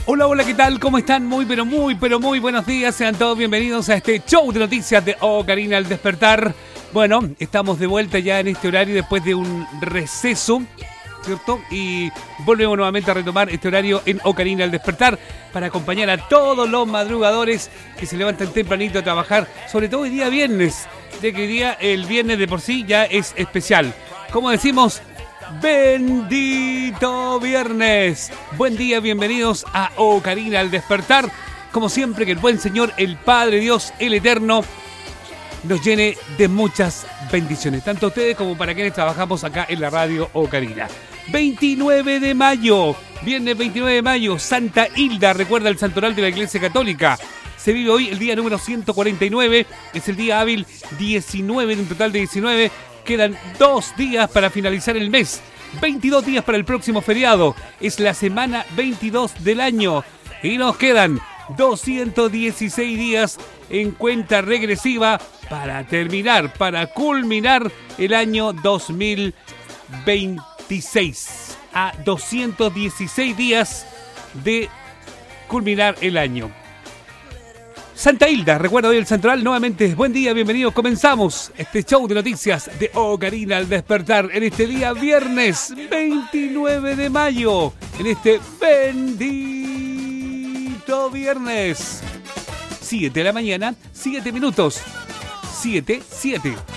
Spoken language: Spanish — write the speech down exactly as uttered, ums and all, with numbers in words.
Hola, hola, ¿qué tal? ¿Cómo están? Muy, pero muy, pero muy buenos días. Sean todos bienvenidos a este show de noticias de Ocarina al despertar. Bueno, estamos de vuelta ya en este horario después de un receso, ¿cierto? Y volvemos nuevamente a retomar este horario en Ocarina al despertar para acompañar a todos los madrugadores que se levantan tempranito a trabajar, sobre todo el día viernes, de que el día, el viernes de por sí ya es especial. Como decimos, bendito viernes. Buen día, bienvenidos a Ocarina al despertar. Como siempre, que el buen Señor, el Padre Dios, el Eterno, nos llene de muchas bendiciones, tanto a ustedes como para quienes trabajamos acá en la radio Ocarina. veintinueve de mayo, viernes veintinueve de mayo, Santa Hilda, recuerda el santoral de la Iglesia Católica. Se vive hoy el día número ciento cuarenta y nueve, es el día hábil diecinueve de un total de diecinueve. Quedan dos días para finalizar el mes, veintidós días para el próximo feriado, es la semana veintidós del año y nos quedan doscientos dieciséis días en cuenta regresiva para terminar, para culminar el año dos mil veintiséis. A doscientos dieciséis días de culminar el año. Santa Hilda, recuerda hoy el santoral nuevamente. Buen día, bienvenidos. Comenzamos este show de noticias de Ocarina al despertar en este día viernes veintinueve de mayo. En este bendito viernes. siete de la mañana, siete minutos. siete, siete.